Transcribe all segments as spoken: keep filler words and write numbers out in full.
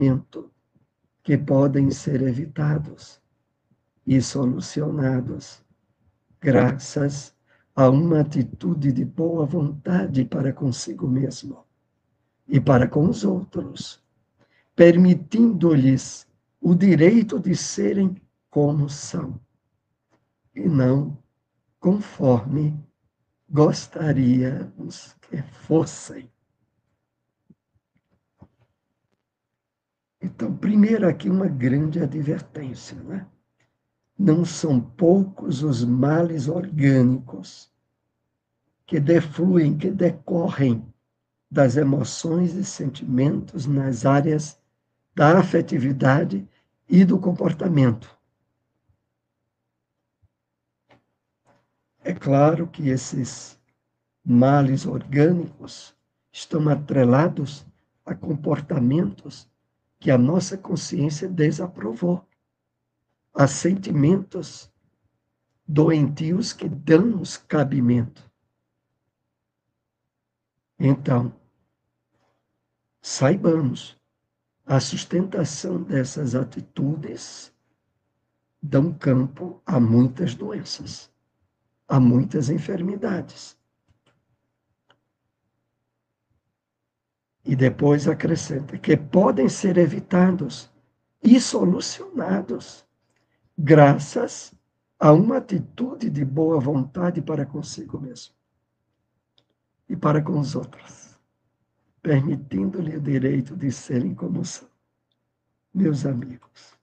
que podem ser evitados e solucionados graças a uma atitude de boa vontade para consigo mesmo e para com os outros, permitindo-lhes o direito de serem como são, e não conforme gostaríamos que fossem. Então, primeiro aqui uma grande advertência, né? Não são poucos os males orgânicos que defluem, que decorrem das emoções e sentimentos nas áreas da afetividade e do comportamento. É claro que esses males orgânicos estão atrelados a comportamentos que a nossa consciência desaprovou, a sentimentos doentios que damos cabimento. Então, saibamos, a sustentação dessas atitudes dão campo a muitas doenças, a muitas enfermidades. E depois acrescenta que podem ser evitados e solucionados graças a uma atitude de boa vontade para consigo mesmo e para com os outros, permitindo-lhe o direito de serem como são. Meus amigos,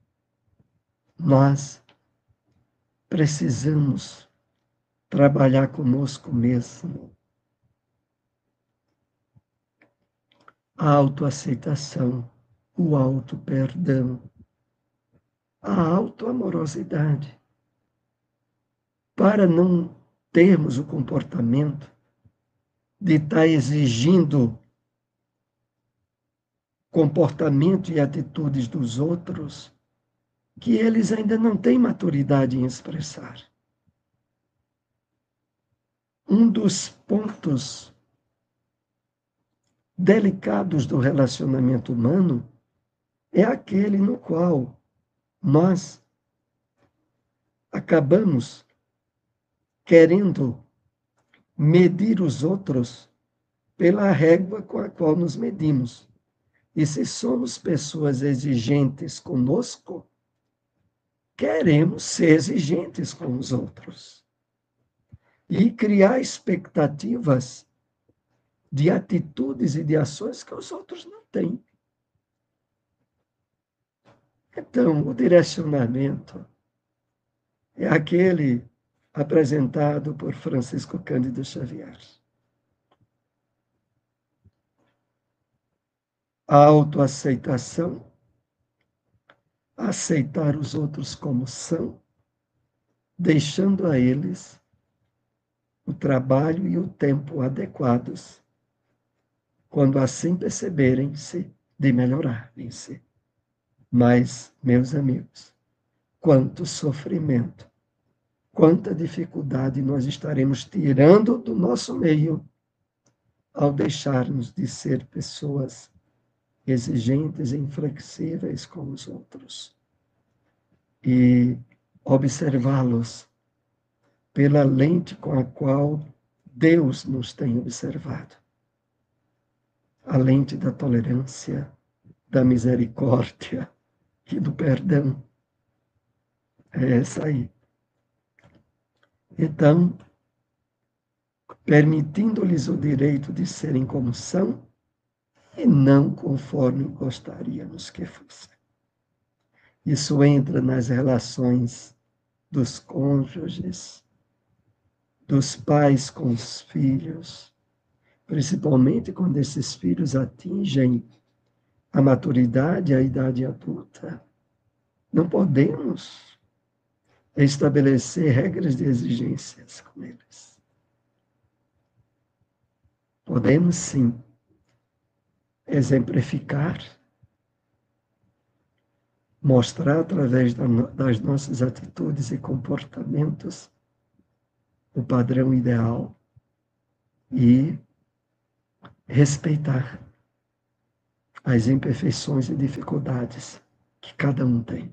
nós precisamos trabalhar conosco mesmo a autoaceitação, o auto-perdão, a autoamorosidade, para não termos o comportamento de estar exigindo comportamento e atitudes dos outros que eles ainda não têm maturidade em expressar. Um dos pontos delicados do relacionamento humano é aquele no qual nós acabamos querendo medir os outros pela régua com a qual nos medimos. E se somos pessoas exigentes conosco, queremos ser exigentes com os outros. E criar expectativas de atitudes e de ações que os outros não têm. Então, o direcionamento é aquele apresentado por Francisco Cândido Xavier. A autoaceitação, aceitar os outros como são, deixando a eles o trabalho e o tempo adequados, quando assim perceberem-se de melhorarem-se. Mas, meus amigos, quanto sofrimento, quanta dificuldade nós estaremos tirando do nosso meio ao deixarmos de ser pessoas exigentes e inflexíveis com os outros e observá-los pela lente com a qual Deus nos tem observado. A lente da tolerância, da misericórdia e do perdão. É essa aí. Então, permitindo-lhes o direito de serem como são e não conforme gostaríamos que fossem. Isso entra nas relações dos cônjuges, dos pais com os filhos, principalmente quando esses filhos atingem a maturidade, a idade adulta. Não podemos estabelecer regras de exigências com eles. Podemos, sim, exemplificar, mostrar através das nossas atitudes e comportamentos o padrão ideal e respeitar as imperfeições e dificuldades que cada um tem.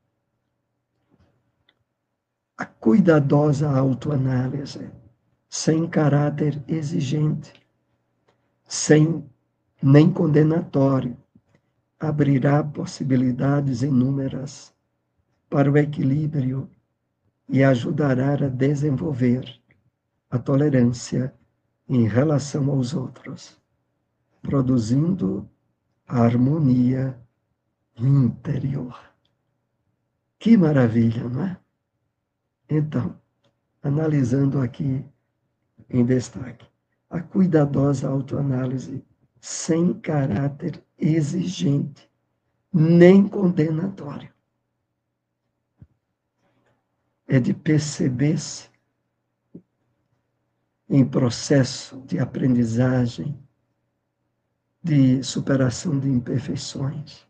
A cuidadosa autoanálise, sem caráter exigente, sem nem condenatório, abrirá possibilidades inúmeras para o equilíbrio e ajudará a desenvolver a tolerância em relação aos outros, produzindo a harmonia interior. Que maravilha, não é? Então, analisando aqui em destaque, a cuidadosa autoanálise sem caráter exigente, nem condenatório. É de perceber-se em processo de aprendizagem, de superação de imperfeições,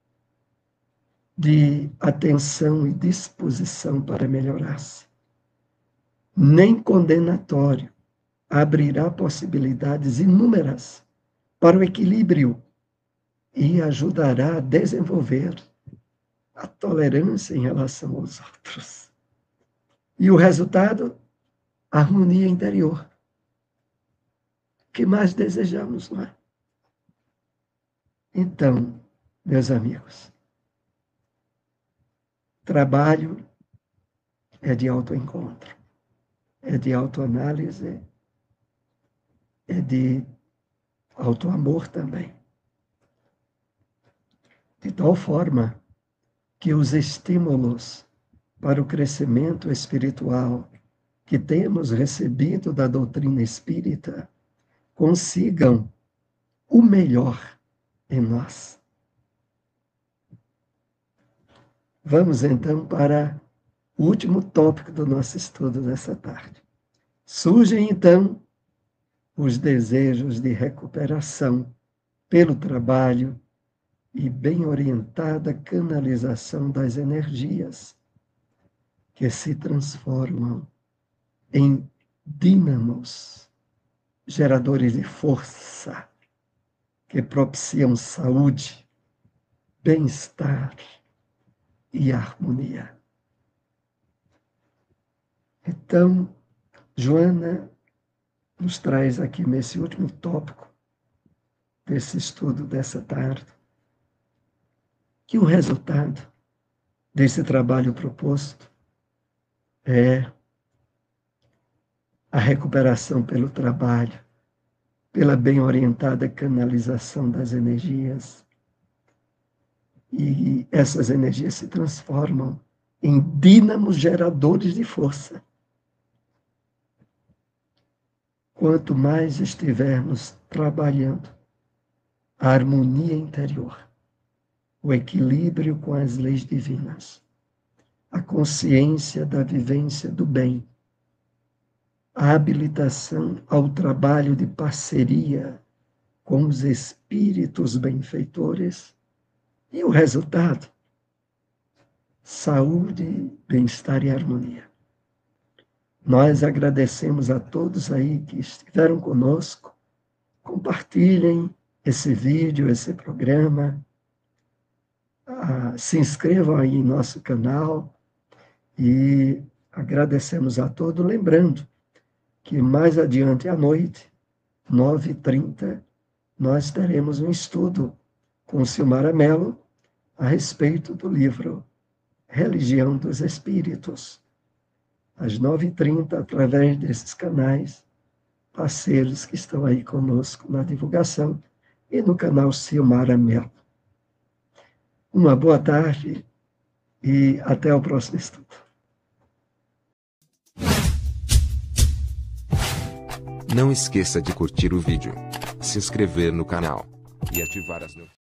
de atenção e disposição para melhorar-se. Nem condenatório, abrirá possibilidades inúmeras para o equilíbrio e ajudará a desenvolver a tolerância em relação aos outros. E o resultado? A harmonia interior. O que mais desejamos, não é? Então, meus amigos, trabalho é de autoencontro, é de autoanálise, é de autoamor também. De tal forma que os estímulos para o crescimento espiritual que temos recebido da doutrina espírita consigam o melhor em nós. Vamos então para o último tópico do nosso estudo dessa tarde. Surgem então os desejos de recuperação pelo trabalho e bem orientada canalização das energias que se transformam em dínamos, geradores de força, que propiciam saúde, bem-estar e harmonia. Então, Joana nos traz aqui nesse último tópico desse estudo dessa tarde que o resultado desse trabalho proposto é a recuperação pelo trabalho, pela bem orientada canalização das energias. E essas energias se transformam em dínamos geradores de força. Quanto mais estivermos trabalhando a harmonia interior, o equilíbrio com as leis divinas, a consciência da vivência do bem, a habilitação ao trabalho de parceria com os espíritos benfeitores e o resultado, saúde, bem-estar e harmonia. Nós agradecemos a todos aí que estiveram conosco. Compartilhem esse vídeo, esse programa. Ah, se inscrevam aí em nosso canal e agradecemos a todos. Lembrando que mais adiante à noite, nove e trinta, nós teremos um estudo com Silmara Mello a respeito do livro Religião dos Espíritos. Às nove e trinta, através desses canais, parceiros que estão aí conosco na divulgação e no canal Silmara Mello. Uma boa tarde e até o próximo estudo. Não esqueça de curtir o vídeo, se inscrever no canal e ativar as notificações.